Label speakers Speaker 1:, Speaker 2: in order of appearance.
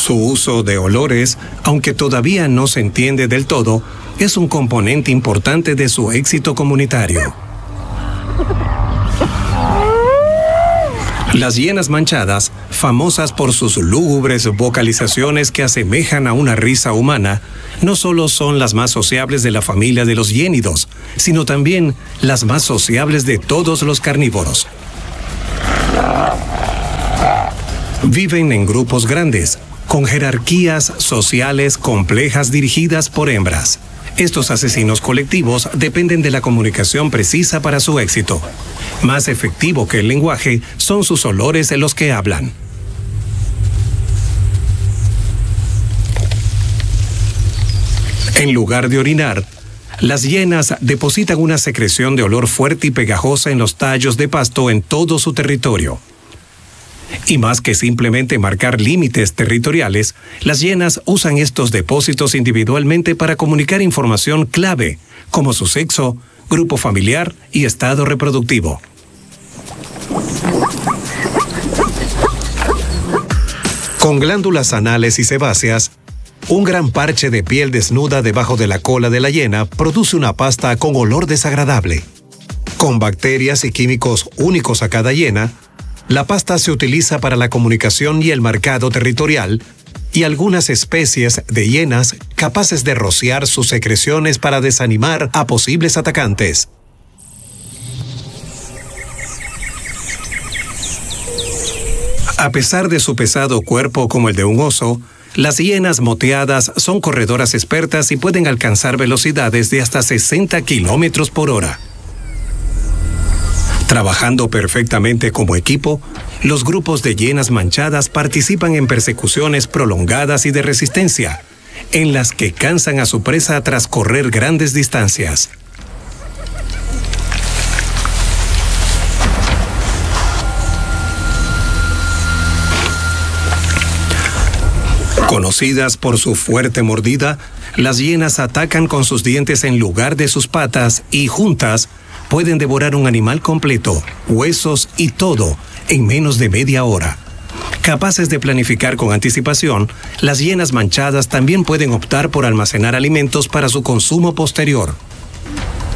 Speaker 1: Su uso de olores, aunque todavía no se entiende del todo, es un componente importante de su éxito comunitario. Las hienas manchadas, famosas por sus lúgubres vocalizaciones que asemejan a una risa humana, no solo son las más sociables de la familia de los hiénidos, sino también las más sociables de todos los carnívoros. Viven en grupos grandes, con jerarquías sociales complejas dirigidas por hembras. Estos asesinos colectivos dependen de la comunicación precisa para su éxito. Más efectivo que el lenguaje son sus olores los que hablan. En lugar de orinar, las hienas depositan una secreción de olor fuerte y pegajosa en los tallos de pasto en todo su territorio. Y más que simplemente marcar límites territoriales, las hienas usan estos depósitos individualmente para comunicar información clave, como su sexo, grupo familiar y estado reproductivo. Con glándulas anales y sebáceas, un gran parche de piel desnuda debajo de la cola de la hiena produce una pasta con olor desagradable. Con bacterias y químicos únicos a cada hiena, la pasta se utiliza para la comunicación y el marcado territorial, y algunas especies de hienas capaces de rociar sus secreciones para desanimar a posibles atacantes. A pesar de su pesado cuerpo como el de un oso, las hienas moteadas son corredoras expertas y pueden alcanzar velocidades de hasta 60 kilómetros por hora. Trabajando perfectamente como equipo, los grupos de hienas manchadas participan en persecuciones prolongadas y de resistencia, en las que cansan a su presa tras correr grandes distancias. Conocidas por su fuerte mordida, las hienas atacan con sus dientes en lugar de sus patas y juntas pueden devorar un animal completo, huesos y todo, en menos de media hora. Capaces de planificar con anticipación, las hienas manchadas también pueden optar por almacenar alimentos para su consumo posterior.